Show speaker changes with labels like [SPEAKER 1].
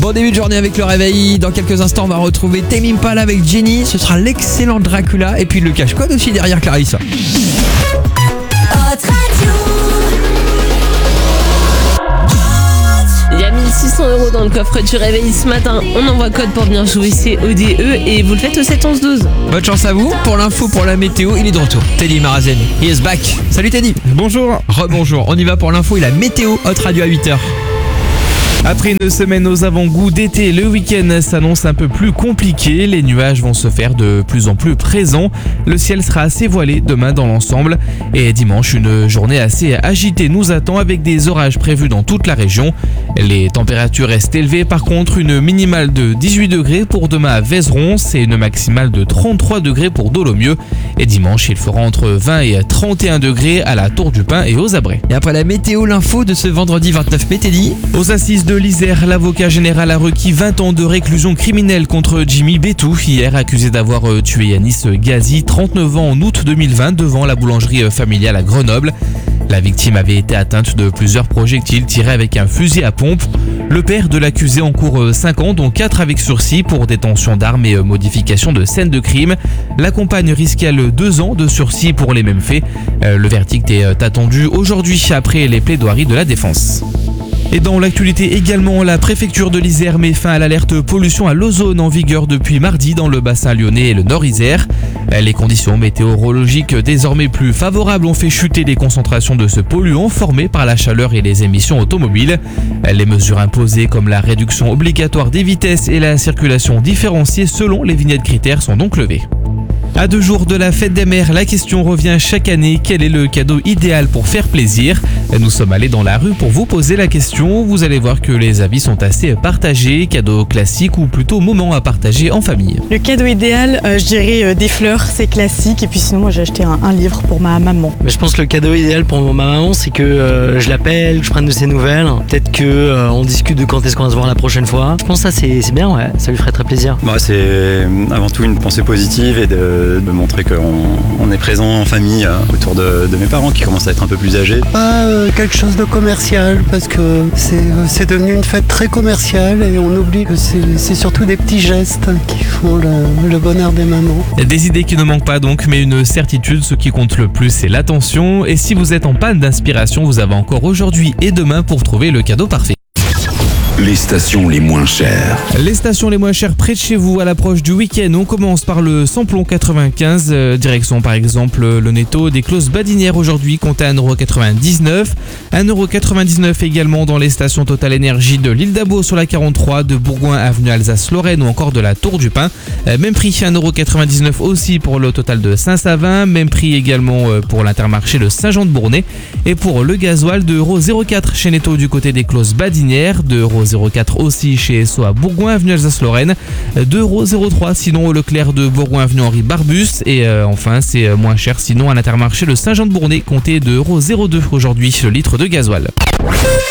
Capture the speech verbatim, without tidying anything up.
[SPEAKER 1] Bon début de journée avec le réveil. Dans quelques instants, on va retrouver Tame Impala avec Jenny. Ce sera l'excellent Dracula. Et puis le cache-code aussi derrière Clarisse.
[SPEAKER 2] Il y a mille six cents euros dans le coffre du réveil ce matin. On envoie code pour venir jouer, c'est O D E et vous le faites au sept onze douze.
[SPEAKER 1] Bonne chance à vous. Pour l'info, pour la météo, il est de retour. Teddy Marazen, he is back. Salut Teddy.
[SPEAKER 3] Bonjour.
[SPEAKER 1] Rebonjour. On y va pour l'info et la météo. Hot Radio à huit heures.
[SPEAKER 3] Après une semaine aux avant-goûts d'été, le week-end s'annonce un peu plus compliqué. Les nuages vont se faire de plus en plus présents. Le ciel sera assez voilé demain dans l'ensemble. Et dimanche, une journée assez agitée nous attend avec des orages prévus dans toute la région. Les températures restent élevées. Par contre, une minimale de dix-huit degrés pour demain à Vézeron et une maximale de trente-trois degrés pour Dolomieu. Et dimanche, il fera entre vingt et trente et un degrés à la Tour du Pin et aux Abrets.
[SPEAKER 1] Et après la météo, l'info de ce vendredi vingt-neuf mai, Teddy.
[SPEAKER 3] Aux assises de l'Isère, l'avocat général a requis vingt ans de réclusion criminelle contre Jimmy Bétou, hier accusé d'avoir tué Yanis Ghazi, trente-neuf ans en août deux mille vingt, devant la boulangerie familiale à Grenoble. La victime avait été atteinte de plusieurs projectiles tirés avec un fusil à pompe. Le père de l'accusé encourt cinq ans, dont quatre avec sursis pour détention d'armes et modification de scène de crime. La compagne risque elle deux ans de sursis pour les mêmes faits. Le verdict est attendu aujourd'hui après les plaidoiries de la défense. Et dans l'actualité également, la préfecture de l'Isère met fin à l'alerte pollution à l'ozone en vigueur depuis mardi dans le bassin lyonnais et le Nord-Isère. Les conditions météorologiques désormais plus favorables ont fait chuter les concentrations de ce polluant formé par la chaleur et les émissions automobiles. Les mesures imposées comme la réduction obligatoire des vitesses et la circulation différenciée selon les vignettes critères sont donc levées. À deux jours de la fête des mères, la question revient chaque année. Quel est le cadeau idéal pour faire plaisir ? Nous sommes allés dans la rue pour vous poser la question. Vous allez voir que les avis sont assez partagés. Cadeau classique ou plutôt moment à partager en famille.
[SPEAKER 4] Le cadeau idéal, euh, je dirais euh, des fleurs, c'est classique. Et puis sinon, moi j'ai acheté un, un livre pour ma maman.
[SPEAKER 5] Mais je pense que le cadeau idéal pour ma maman, c'est que euh, je l'appelle, que je prenne de ses nouvelles. Peut-être que euh, on discute de quand est-ce qu'on va se voir la prochaine fois. Je pense que ça c'est, c'est bien, ouais. Ça lui ferait très plaisir.
[SPEAKER 6] Bah, c'est avant tout une pensée positive et de, de montrer qu'on on est présent en famille euh, autour de, de mes parents qui commencent à être un peu plus âgés.
[SPEAKER 7] Pas euh, quelque chose de commercial parce que c'est, euh, c'est devenu une fête très commerciale et on oublie que c'est, c'est surtout des petits gestes qui font le, le bonheur des mamans.
[SPEAKER 3] Des idées qui ne manquent pas donc, mais une certitude, ce qui compte le plus c'est l'attention. Et si vous êtes en panne d'inspiration, vous avez encore aujourd'hui et demain pour trouver le cadeau parfait.
[SPEAKER 8] Les stations les moins chères.
[SPEAKER 3] Les stations les moins chères près de chez vous à l'approche du week-end. On commence par le Samplon quatre-vingt-quinze, euh, direction par exemple le Netto des Clos Badinières aujourd'hui compté à un euro quatre-vingt-dix-neuf. un euro quatre-vingt-dix-neuf également dans les stations Total Énergie de l'Île d'Abo sur la quarante-trois, de Bourgoin avenue Alsace-Lorraine ou encore de la Tour du Pin. Euh, même prix, un euro quatre-vingt-dix-neuf aussi pour le Total de Saint-Savin. Même prix également euh, pour l'Intermarché de Saint-Jean-de-Bournay. Et pour le gasoil, deux euros zéro quatre chez Netto du côté des Clos Badinières, deux euros zéro quatre aussi chez Esso à Bourgoin avenue Alsace-Lorraine, deux euros zéro trois sinon au Leclerc de Bourgoin avenue Henri Barbus et euh, enfin c'est moins cher sinon à l'Intermarché de Saint-Jean-de-Bournay, comptez deux euros zéro deux aujourd'hui le litre de gasoil.